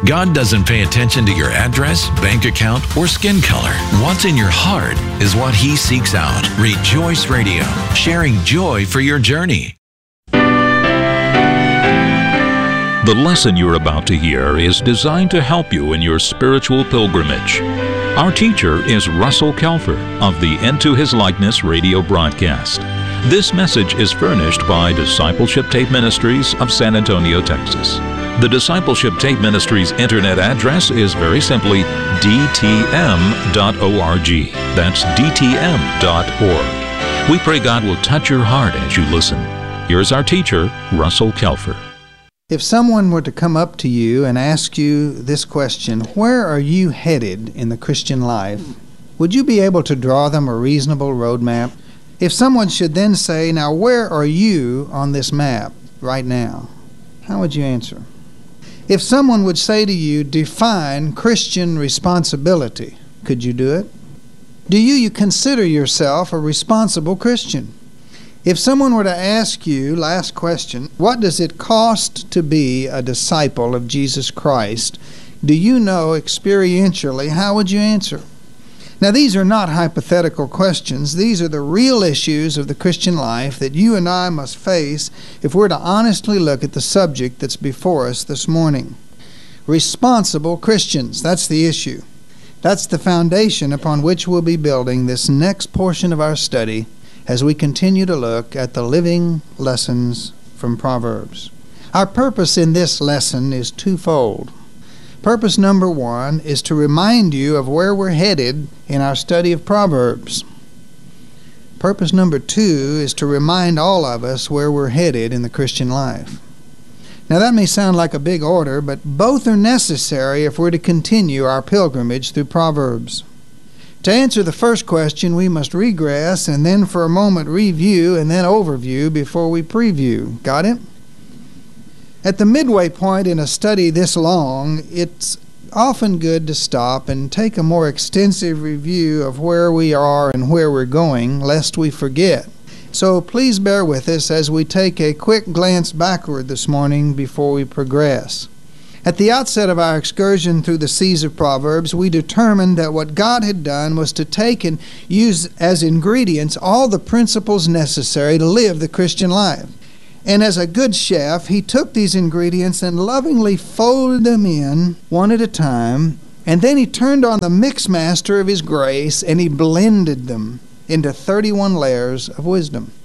God doesn't pay attention to your address, bank account, or skin color. What's in your heart is what He seeks out. Rejoice Radio, sharing joy for your journey. The lesson you're about to hear is designed to help you in your spiritual pilgrimage. Our teacher is Russell Kelfer of the Into His Likeness radio broadcast. This message is furnished by Discipleship Tape Ministries of San Antonio, Texas. The Discipleship Tape Ministries internet address is very simply dtm.org. That's dtm.org. We pray God will touch your heart as you listen. Here's our teacher, Russell Kelfer. If someone were to come up to you and ask you this question, where are you headed in the Christian life? Would you be able to draw them a reasonable roadmap? If someone should then say, now where are you on this map right now? How would you answer? If someone would say to you, define Christian responsibility, could you do it? Do you consider yourself a responsible Christian? If someone were to ask you, last question, what does it cost to be a disciple of Jesus Christ? Do you know experientially? How would you answer? Now, these are not hypothetical questions. These are the real issues of the Christian life that you and I must face if we're to honestly look at the subject that's before us this morning. Responsible Christians, that's the issue. That's the foundation upon which we'll be building this next portion of our study as we continue to look at the living lessons from Proverbs. Our purpose in this lesson is twofold. Purpose number one is to remind you of where we're headed in our study of Proverbs. Purpose number two is to remind all of us where we're headed in the Christian life. Now that may sound like a big order, but both are necessary if we're to continue our pilgrimage through Proverbs. To answer the first question, we must regress and then for a moment review and then overview before we preview. Got it? At the midway point in a study this long, it's often good to stop and take a more extensive review of where we are and where we're going, lest we forget. So please bear with us as we take a quick glance backward this morning before we progress. At the outset of our excursion through the seas of Proverbs, we determined that what God had done was to take and use as ingredients all the principles necessary to live the Christian life. And as a good chef, He took these ingredients and lovingly folded them in one at a time, and then He turned on the mix master of His grace and He blended them into 31 layers of wisdom.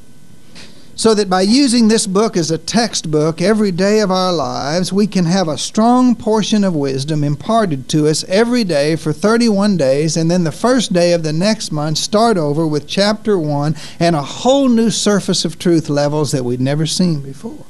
So that by using this book as a textbook every day of our lives, we can have a strong portion of wisdom imparted to us every day for 31 days, and then the first day of the next month start over with chapter 1 and a whole new surface of truth levels that we'd never seen before.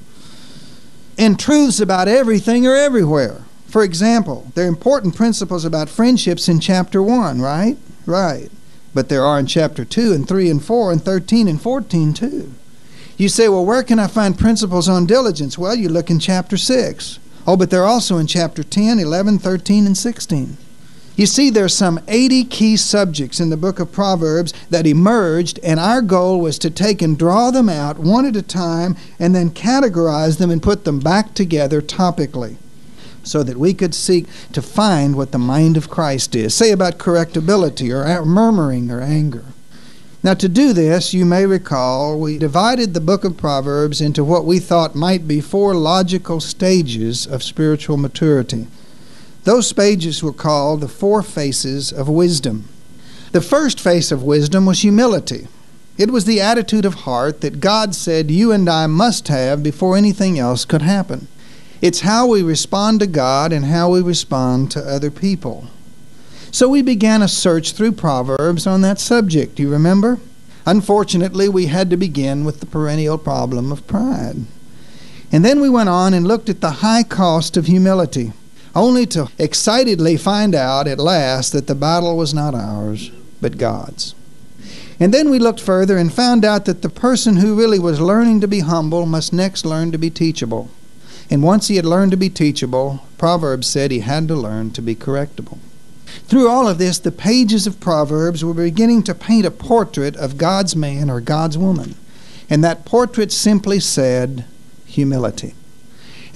And truths about everything are everywhere. For example, there are important principles about friendships in chapter 1, right? Right. But there are in chapter 2 and 3 and 4 and 13 and 14 too. You say, well, where can I find principles on diligence? Well, you look in chapter 6. Oh, but they're also in chapter 10, 11, 13, and 16. You see, there's some 80 key subjects in the book of Proverbs that emerged, and our goal was to take and draw them out one at a time and then categorize them and put them back together topically so that we could seek to find what the mind of Christ is. Say about correctability or murmuring or anger. Now, to do this, you may recall, we divided the book of Proverbs into what we thought might be 4 logical stages of spiritual maturity. Those stages were called the 4 faces of wisdom. The first face of wisdom was humility. It was the attitude of heart that God said you and I must have before anything else could happen. It's how we respond to God and how we respond to other people. So we began a search through Proverbs on that subject, you remember? Unfortunately, we had to begin with the perennial problem of pride. And then we went on and looked at the high cost of humility, only to excitedly find out at last that the battle was not ours, but God's. And then we looked further and found out that the person who really was learning to be humble must next learn to be teachable. And once he had learned to be teachable, Proverbs said he had to learn to be correctable. Through all of this, the pages of Proverbs were beginning to paint a portrait of God's man or God's woman. And that portrait simply said humility.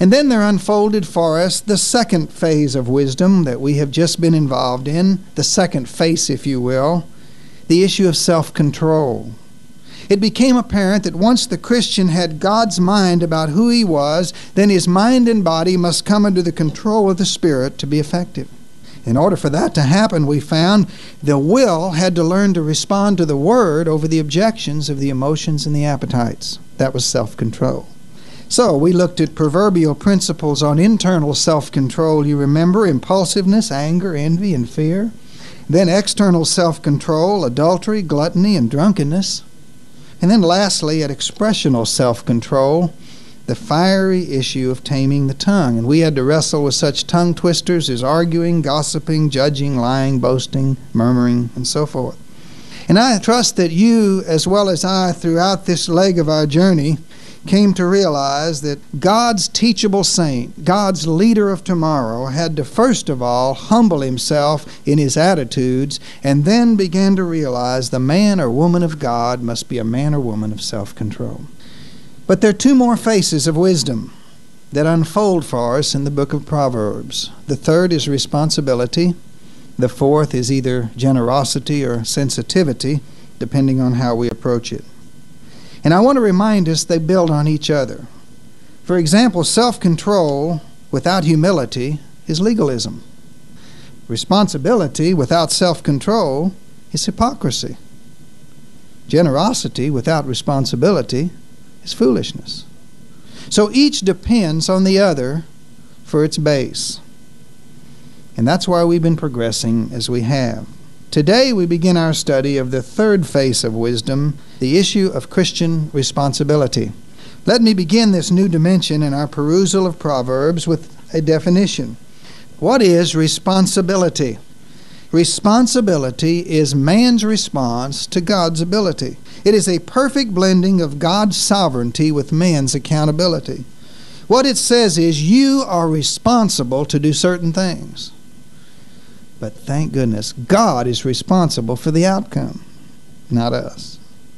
And then there unfolded for us the second phase of wisdom that we have just been involved in, the second face, if you will, the issue of self-control. It became apparent that once the Christian had God's mind about who he was, then his mind and body must come under the control of the Spirit to be effective. In order for that to happen, we found the will had to learn to respond to the Word over the objections of the emotions and the appetites. That was self-control. So we looked at proverbial principles on internal self-control. You remember impulsiveness, anger, envy, and fear. Then external self-control, adultery, gluttony, and drunkenness. And then lastly, at expressional self-control, the fiery issue of taming the tongue. And we had to wrestle with such tongue twisters as arguing, gossiping, judging, lying, boasting, murmuring, and so forth. And I trust that you, as well as I, throughout this leg of our journey, came to realize that God's teachable saint, God's leader of tomorrow, had to first of all humble himself in his attitudes and then began to realize the man or woman of God must be a man or woman of self-control. But there are two more faces of wisdom that unfold for us in the book of Proverbs. The third is responsibility. The fourth is either generosity or sensitivity, depending on how we approach it. And I want to remind us they build on each other. For example, self-control without humility is legalism. Responsibility without self-control is hypocrisy. Generosity without responsibility is foolishness. So each depends on the other for its base. And that's why we've been progressing as we have. Today we begin our study of the third face of wisdom, the issue of Christian responsibility. Let me begin this new dimension in our perusal of Proverbs with a definition. What is responsibility? Responsibility is man's response to God's ability. It is a perfect blending of God's sovereignty with man's accountability. What it says is you are responsible to do certain things. But thank goodness, God is responsible for the outcome, not us.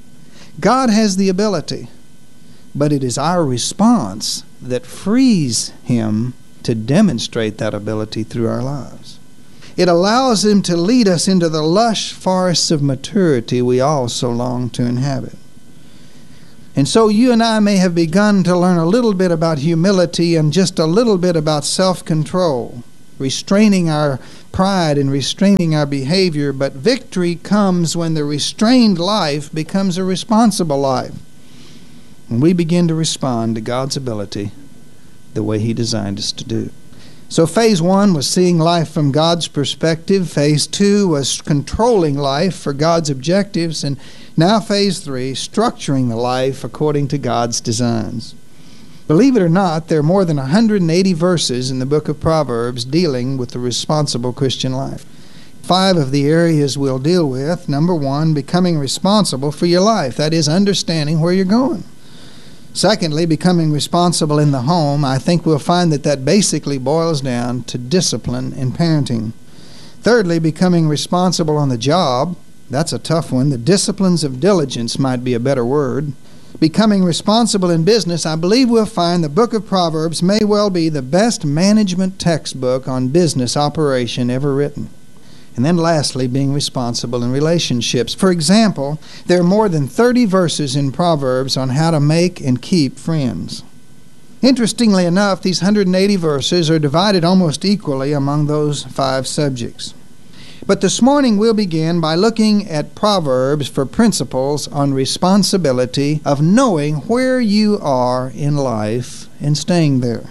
God has the ability, but it is our response that frees Him to demonstrate that ability through our lives. It allows Him to lead us into the lush forests of maturity we all so long to inhabit. And so you and I may have begun to learn a little bit about humility and just a little bit about self-control, restraining our pride and restraining our behavior, but victory comes when the restrained life becomes a responsible life. When we begin to respond to God's ability the way He designed us to do. So phase 1 was seeing life from God's perspective. Phase 2 was controlling life for God's objectives. And now phase 3, structuring the life according to God's designs. Believe it or not, there are more than 180 verses in the book of Proverbs dealing with the responsible Christian life. 5 of the areas we'll deal with. Number 1, becoming responsible for your life. That is, understanding where you're going. Secondly, becoming responsible in the home. I think we'll find that basically boils down to discipline in parenting. Thirdly, becoming responsible on the job. That's a tough one. The disciplines of diligence might be a better word. Becoming responsible in business. I believe we'll find the book of Proverbs may well be the best management textbook on business operation ever written. And then lastly, being responsible in relationships. For example, there are more than 30 verses in Proverbs on how to make and keep friends. Interestingly enough, these 180 verses are divided almost equally among those 5 subjects. But this morning we'll begin by looking at Proverbs for principles on responsibility of knowing where you are in life and staying there.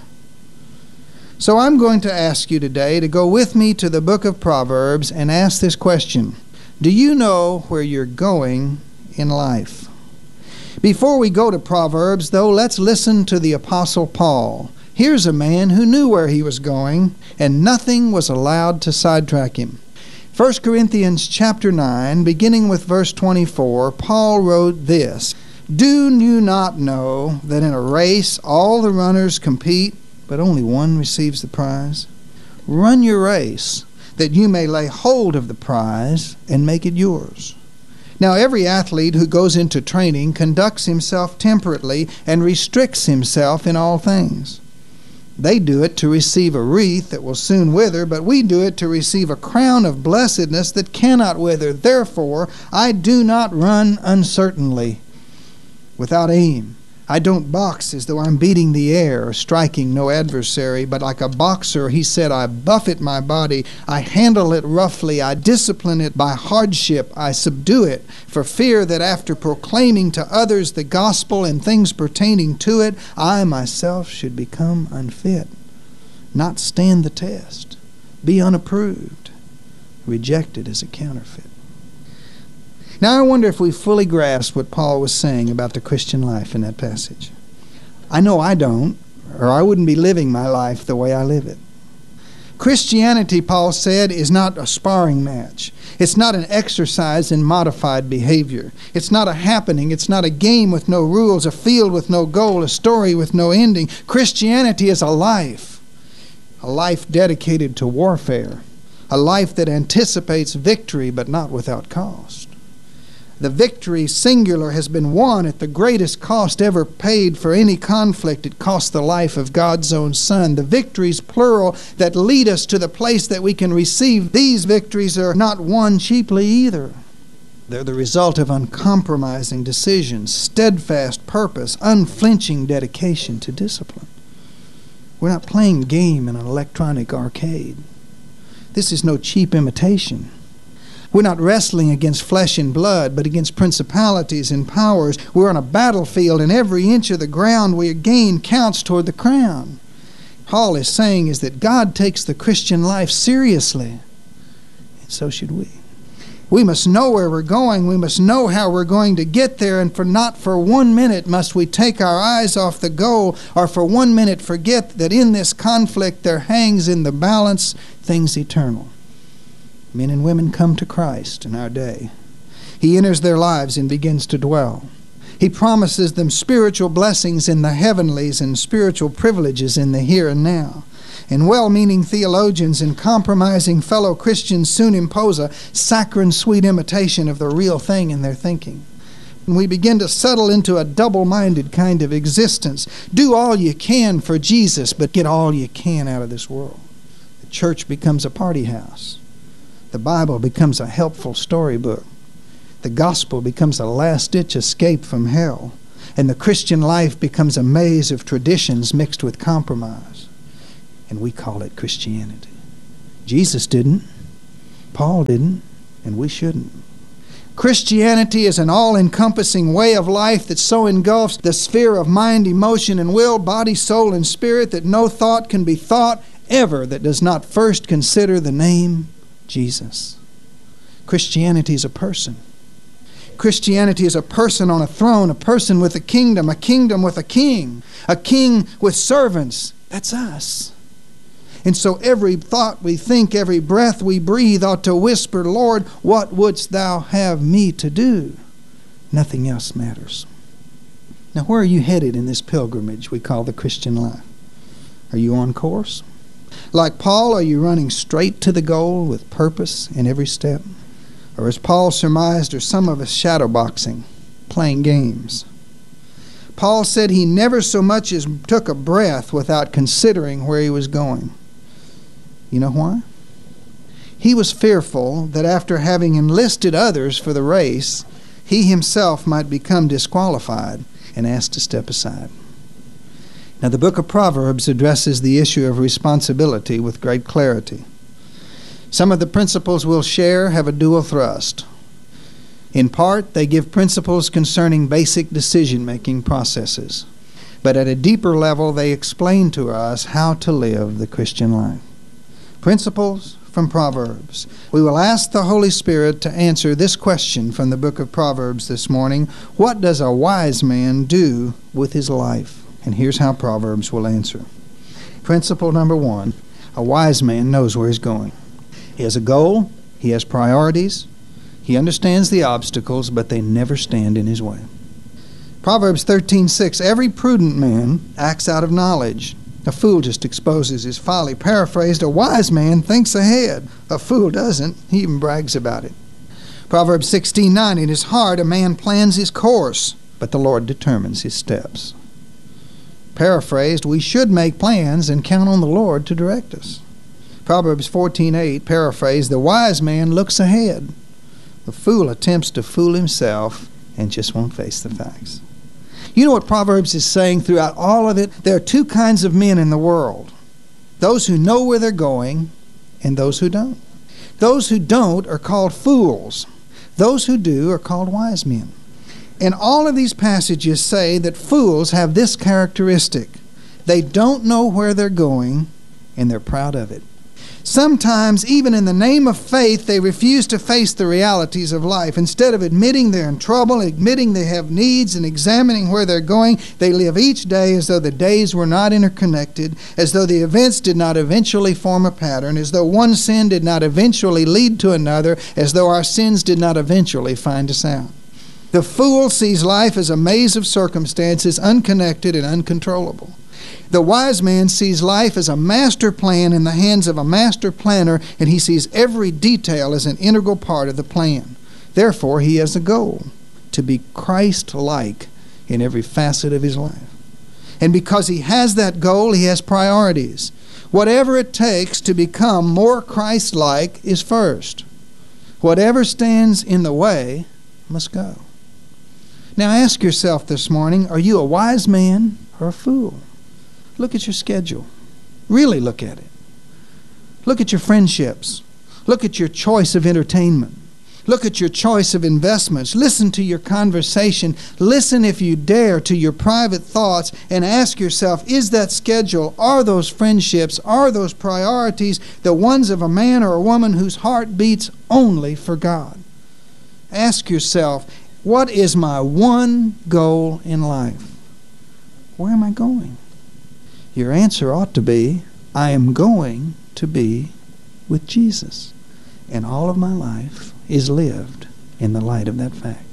So I'm going to ask you today to go with me to the book of Proverbs and ask this question. Do you know where you're going in life? Before we go to Proverbs, though, let's listen to the Apostle Paul. Here's a man who knew where he was going, and nothing was allowed to sidetrack him. 1 Corinthians chapter 9, beginning with verse 24, Paul wrote this, "Do you not know that in a race all the runners compete, but only one receives the prize? Run your race, that you may lay hold of the prize and make it yours." Now, every athlete who goes into training conducts himself temperately and restricts himself in all things. They do it to receive a wreath that will soon wither, but we do it to receive a crown of blessedness that cannot wither. Therefore, I do not run uncertainly, without aim. I don't box as though I'm beating the air or striking no adversary, but like a boxer, he said, I buffet my body, I handle it roughly, I discipline it by hardship, I subdue it, for fear that after proclaiming to others the gospel and things pertaining to it, I myself should become unfit, not stand the test, be unapproved, rejected as a counterfeit. Now I wonder if we fully grasp what Paul was saying about the Christian life in that passage. I know I don't, or I wouldn't be living my life the way I live it. Christianity, Paul said, is not a sparring match. It's not an exercise in modified behavior. It's not a happening. It's not a game with no rules, a field with no goal, a story with no ending. Christianity is a life dedicated to warfare, a life that anticipates victory but not without cost. The victory, singular, has been won at the greatest cost ever paid for any conflict. It cost the life of God's own Son. The victories, plural, that lead us to the place that we can receive, these victories are not won cheaply either. They're the result of uncompromising decisions, steadfast purpose, unflinching dedication to discipline. We're not playing game in an electronic arcade. This is no cheap imitation. We're not wrestling against flesh and blood, but against principalities and powers. We're on a battlefield, and every inch of the ground we gain counts toward the crown. Paul is saying is that God takes the Christian life seriously, and so should we. We must know where we're going. We must know how we're going to get there, and not for 1 minute must we take our eyes off the goal, or for 1 minute forget that in this conflict there hangs in the balance things eternal. Men and women come to Christ in our day. He enters their lives and begins to dwell. He promises them spiritual blessings in the heavenlies and spiritual privileges in the here and now. And well-meaning theologians and compromising fellow Christians soon impose a saccharine sweet imitation of the real thing in their thinking. And we begin to settle into a double-minded kind of existence. Do all you can for Jesus, but get all you can out of this world. The church becomes a party house. The Bible becomes a helpful storybook. The gospel becomes a last-ditch escape from hell. And the Christian life becomes a maze of traditions mixed with compromise. And we call it Christianity. Jesus didn't. Paul didn't. And we shouldn't. Christianity is an all-encompassing way of life that so engulfs the sphere of mind, emotion, and will, body, soul, and spirit that no thought can be thought ever that does not first consider the name Jesus. Christianity is a person. Christianity is a person on a throne, a person with a kingdom with a king with servants. That's us. And so every thought we think, every breath we breathe ought to whisper, Lord, what wouldst thou have me to do? Nothing else matters. Now, where are you headed in this pilgrimage we call the Christian life? Are you on course? Like Paul, are you running straight to the goal with purpose in every step? Or as Paul surmised, are some of us shadowboxing, playing games? Paul said he never so much as took a breath without considering where he was going. You know why? He was fearful that after having enlisted others for the race, he himself might become disqualified and asked to step aside. Now, the book of Proverbs addresses the issue of responsibility with great clarity. Some of the principles we'll share have a dual thrust. In part, they give principles concerning basic decision-making processes. But at a deeper level, they explain to us how to live the Christian life. Principles from Proverbs. We will ask the Holy Spirit to answer this question from the book of Proverbs this morning. What does a wise man do with his life? And here's how Proverbs will answer. Principle number 1, a wise man knows where he's going. He has a goal, he has priorities, he understands the obstacles, but they never stand in his way. Proverbs 13:6, every prudent man acts out of knowledge. A fool just exposes his folly. Paraphrased, a wise man thinks ahead. A fool doesn't. He even brags about it. Proverbs 16:9, in his heart a man plans his course, but the Lord determines his steps. Paraphrased, we should make plans and count on the Lord to direct us. Proverbs 14:8, paraphrased, the wise man looks ahead. The fool attempts to fool himself and just won't face the facts. You know what Proverbs is saying throughout all of it? There are two kinds of men in the world. Those who know where they're going and those who don't. Those who don't are called fools. Those who do are called wise men. And all of these passages say that fools have this characteristic. They don't know where they're going, and they're proud of it. Sometimes, even in the name of faith, they refuse to face the realities of life. Instead of admitting they're in trouble, admitting they have needs, and examining where they're going, they live each day as though the days were not interconnected, as though the events did not eventually form a pattern, as though one sin did not eventually lead to another, as though our sins did not eventually find us out. The fool sees life as a maze of circumstances, unconnected and uncontrollable. The wise man sees life as a master plan in the hands of a master planner, and he sees every detail as an integral part of the plan. Therefore, he has a goal, to be Christ-like in every facet of his life. And because he has that goal, he has priorities. Whatever it takes to become more Christ-like is first. Whatever stands in the way must go. Now ask yourself this morning, are you a wise man or a fool? Look at your schedule. Really look at it. Look at your friendships. Look at your choice of entertainment. Look at your choice of investments. Listen to your conversation. Listen, if you dare, to your private thoughts and ask yourself, is that schedule, are those friendships, are those priorities the ones of a man or a woman whose heart beats only for God? Ask yourself, what is my one goal in life? Where am I going? Your answer ought to be, I am going to be with Jesus. And all of my life is lived in the light of that fact.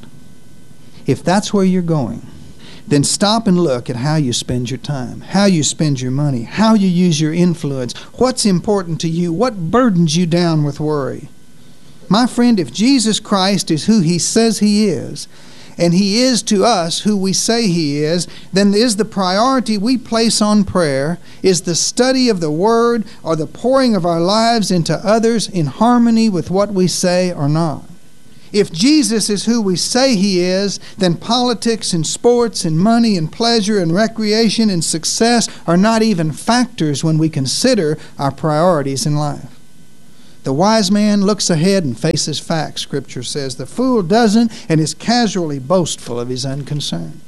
If that's where you're going, then stop and look at how you spend your time, how you spend your money, how you use your influence, what's important to you, what burdens you down with worry. My friend, if Jesus Christ is who he says he is, and he is to us who we say he is, then is the priority we place on prayer, is the study of the Word, or the pouring of our lives into others in harmony with what we say or not? If Jesus is who we say he is, then politics and sports and money and pleasure and recreation and success are not even factors when we consider our priorities in life. The wise man looks ahead and faces facts, Scripture says. The fool doesn't and is casually boastful of his unconcern.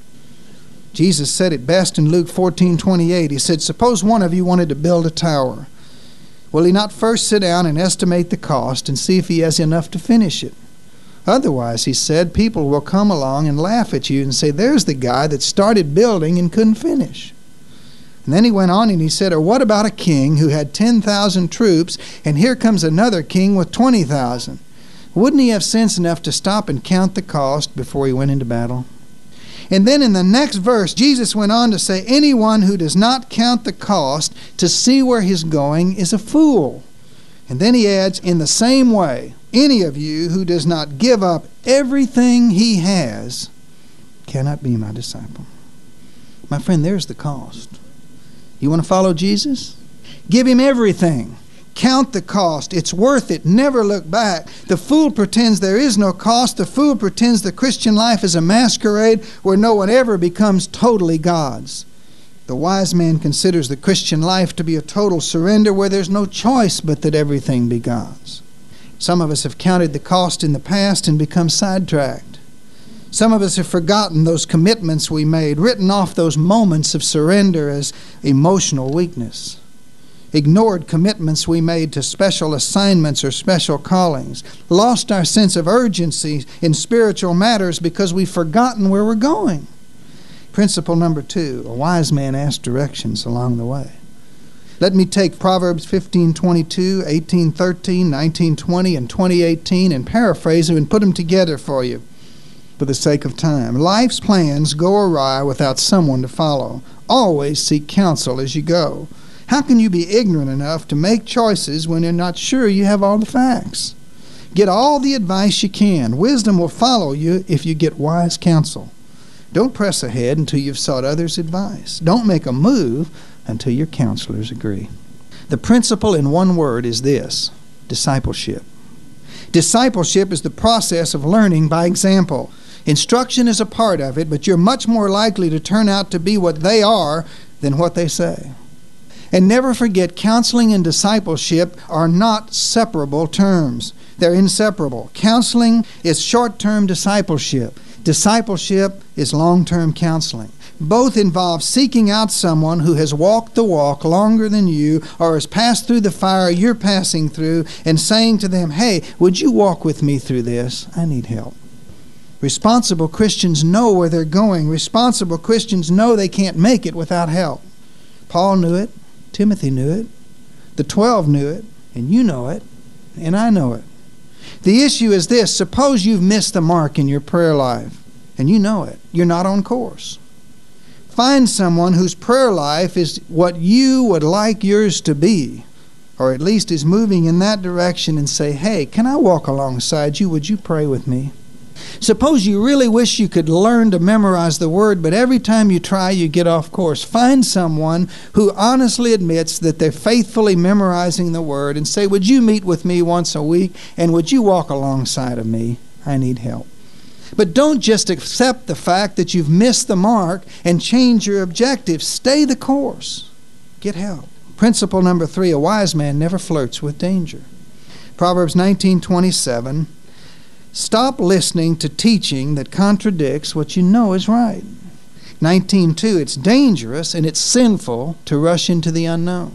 Jesus said it best in Luke 14:28. He said, suppose one of you wanted to build a tower. Will he not first sit down and estimate the cost and see if he has enough to finish it? Otherwise, he said, people will come along and laugh at you and say, there's the guy that started building and couldn't finish. And then he went on and he said, or what about a king who had 10,000 troops, and here comes another king with 20,000? Wouldn't he have sense enough to stop and count the cost before he went into battle? And then in the next verse, Jesus went on to say, anyone who does not count the cost to see where he's going is a fool. And then he adds, in the same way, any of you who does not give up everything he has cannot be my disciple. My friend, there's the cost. You want to follow Jesus? Give him everything. Count the cost. It's worth it. Never look back. The fool pretends there is no cost. The fool pretends the Christian life is a masquerade where no one ever becomes totally God's. The wise man considers the Christian life to be a total surrender where there's no choice but that everything be God's. Some of us have counted the cost in the past and become sidetracked. Some of us have forgotten those commitments we made, written off those moments of surrender as emotional weakness, ignored commitments we made to special assignments or special callings, lost our sense of urgency in spiritual matters because we've forgotten where we're going. Principle number 2, a wise man asks directions along the way. Let me take Proverbs 15:22, 18:13, 19:20, and 20:18 and paraphrase them and put them together for you for the sake of time. Life's plans go awry without someone to follow. Always seek counsel as you go. How can you be ignorant enough to make choices when you're not sure you have all the facts? Get all the advice you can. Wisdom will follow you if you get wise counsel. Don't press ahead until you've sought others' advice. Don't make a move until your counselors agree. The principle in one word is this: discipleship. Discipleship is the process of learning by example. Instruction is a part of it, but you're much more likely to turn out to be what they are than what they say. And never forget, counseling and discipleship are not separable terms. They're inseparable. Counseling is short-term discipleship. Discipleship is long-term counseling. Both involve seeking out someone who has walked the walk longer than you or has passed through the fire you're passing through and saying to them, "Hey, would you walk with me through this? I need help." Responsible Christians know where they're going. Responsible Christians know they can't make it without help. Paul knew it. Timothy knew it. The 12 knew it. And you know it. And I know it. The issue is this: suppose you've missed the mark in your prayer life, and you know it. You're not on course. Find someone whose prayer life is what you would like yours to be, or at least is moving in that direction, and say, "Hey, can I walk alongside you? Would you pray with me?" Suppose you really wish you could learn to memorize the Word, but every time you try, you get off course. Find someone who honestly admits that they're faithfully memorizing the Word and say, "Would you meet with me once a week, and would you walk alongside of me? I need help." But don't just accept the fact that you've missed the mark and change your objective. Stay the course. Get help. Principle number 3, a wise man never flirts with danger. Proverbs 19:27, stop listening to teaching that contradicts what you know is right. 19:2, it's dangerous and it's sinful to rush into the unknown.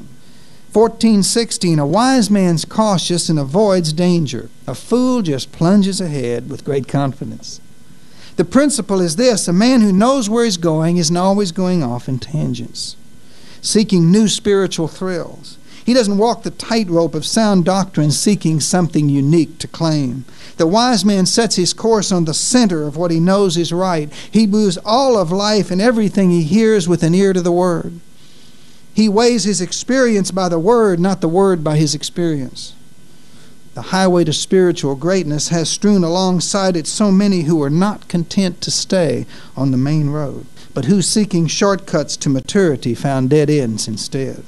14:16, a wise man's cautious and avoids danger. A fool just plunges ahead with great confidence. The principle is this: a man who knows where he's going isn't always going off in tangents, seeking new spiritual thrills. He doesn't walk the tightrope of sound doctrine seeking something unique to claim. The wise man sets his course on the center of what he knows is right. He moves all of life and everything he hears with an ear to the Word. He weighs his experience by the Word, not the Word by his experience. The highway to spiritual greatness has strewn alongside it so many who are not content to stay on the main road, but who, seeking shortcuts to maturity, found dead ends instead.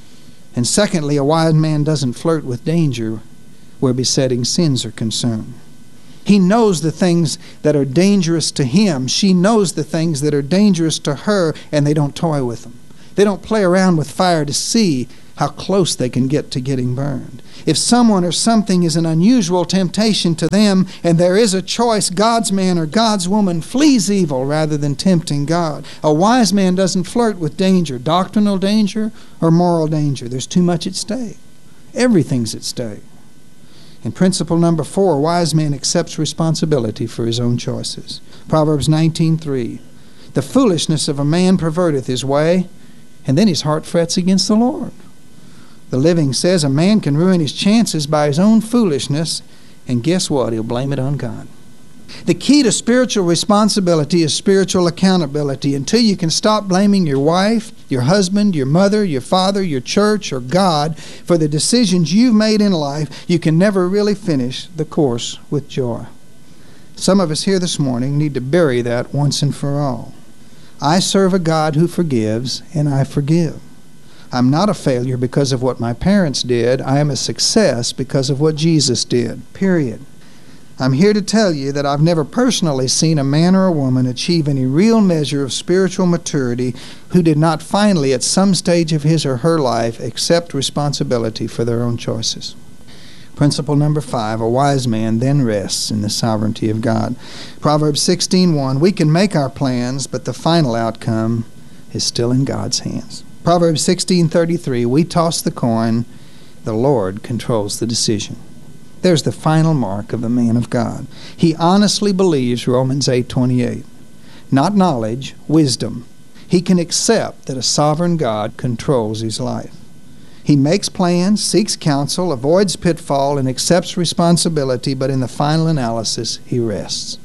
And secondly, a wise man doesn't flirt with danger where besetting sins are concerned. He knows the things that are dangerous to him. She knows the things that are dangerous to her, and they don't toy with them. They don't play around with fire to see how close they can get to getting burned. If someone or something is an unusual temptation to them, and there is a choice, God's man or God's woman flees evil rather than tempting God. A wise man doesn't flirt with danger, doctrinal danger or moral danger. There's too much at stake. Everything's at stake. And principle number 4, a wise man accepts responsibility for his own choices. Proverbs 19:3, the foolishness of a man perverteth his way, and then his heart frets against the Lord. The Living says a man can ruin his chances by his own foolishness, and guess what? He'll blame it on God. The key to spiritual responsibility is spiritual accountability. Until you can stop blaming your wife, your husband, your mother, your father, your church, or God for the decisions you've made in life, you can never really finish the course with joy. Some of us here this morning need to bury that once and for all. I serve a God who forgives, and I forgive. I'm not a failure because of what my parents did. I am a success because of what Jesus did, period. I'm here to tell you that I've never personally seen a man or a woman achieve any real measure of spiritual maturity who did not finally, at some stage of his or her life, accept responsibility for their own choices. Principle number 5, a wise man then rests in the sovereignty of God. Proverbs 16:1, we can make our plans, but the final outcome is still in God's hands. Proverbs 16:33, we toss the coin, the Lord controls the decision. There's the final mark of the man of God. He honestly believes Romans 8:28. Not knowledge, wisdom. He can accept that a sovereign God controls his life. He makes plans, seeks counsel, avoids pitfall, and accepts responsibility, but in the final analysis, he rests.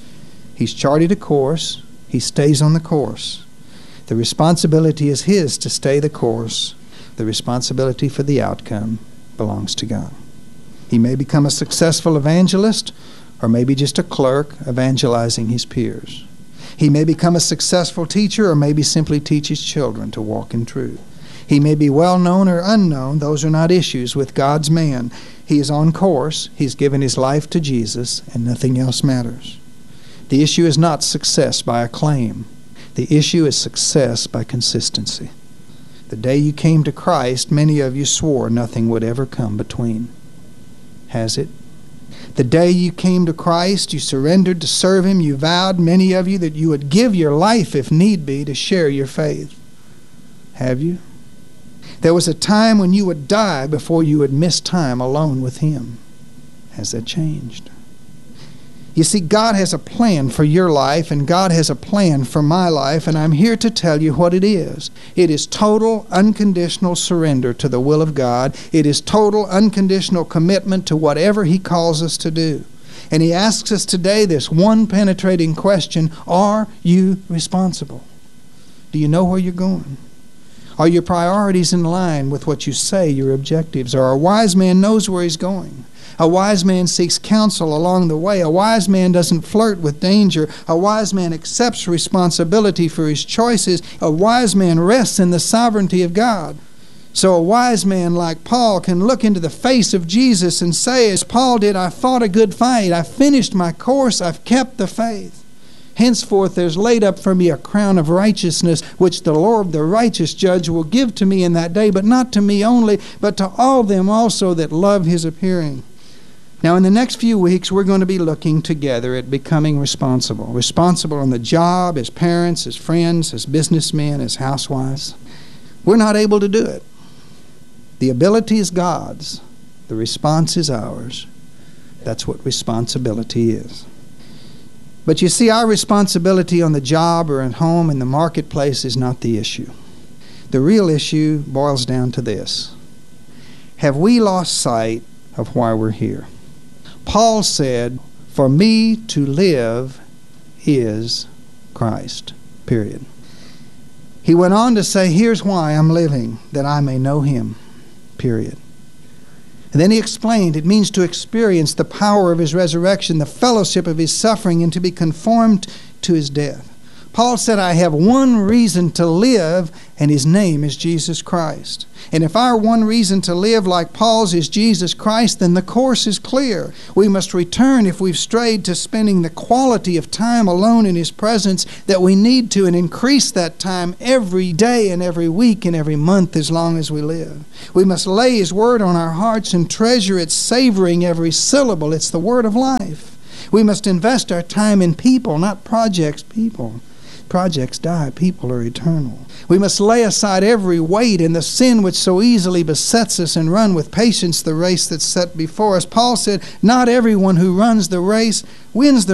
He's charted a course. He stays on the course. The responsibility is his to stay the course. The responsibility for the outcome belongs to God. He may become a successful evangelist or maybe just a clerk evangelizing his peers. He may become a successful teacher or maybe simply teach his children to walk in truth. He may be well known or unknown. Those are not issues with God's man. He is on course. He's given his life to Jesus, and nothing else matters. The issue is not success by acclaim. The issue is success by consistency. The day you came to Christ, many of you swore nothing would ever come between. Has it? The day you came to Christ, you surrendered to serve Him. You vowed, many of you, that you would give your life, if need be, to share your faith. Have you? There was a time when you would die before you would miss time alone with Him. Has that changed? You see, God has a plan for your life, and God has a plan for my life, and I'm here to tell you what it is. It is total, unconditional surrender to the will of God. It is total, unconditional commitment to whatever He calls us to do. And He asks us today this one penetrating question: are you responsible? Do you know where you're going? Are your priorities in line with what you say your objectives are? A wise man knows where he's going. A wise man seeks counsel along the way. A wise man doesn't flirt with danger. A wise man accepts responsibility for his choices. A wise man rests in the sovereignty of God. So a wise man like Paul can look into the face of Jesus and say, as Paul did, I fought a good fight. I finished my course. I've kept the faith. Henceforth there's laid up for me a crown of righteousness, which the Lord, the righteous judge, will give to me in that day, but not to me only, but to all them also that love His appearing. Now, in the next few weeks, we're going to be looking together at becoming responsible. Responsible on the job, as parents, as friends, as businessmen, as housewives. We're not able to do it. The ability is God's. The response is ours. That's what responsibility is. But you see, our responsibility on the job or at home in the marketplace is not the issue. The real issue boils down to this: have we lost sight of why we're here? Paul said, for me to live is Christ, period. He went on to say, here's why I'm living, that I may know Him, period. And then he explained it means to experience the power of His resurrection, the fellowship of His suffering, and to be conformed to His death. Paul said, I have one reason to live, and His name is Jesus Christ. And if our one reason to live like Paul's is Jesus Christ, then the course is clear. We must return, if we've strayed, to spending the quality of time alone in His presence that we need to, and increase that time every day and every week and every month as long as we live. We must lay His word on our hearts and treasure it, savoring every syllable. It's the word of life. We must invest our time in people, not projects, people. Projects die, people are eternal. We must lay aside every weight and the sin which so easily besets us, and run with patience the race that's set before us. Paul said, not everyone who runs the race wins the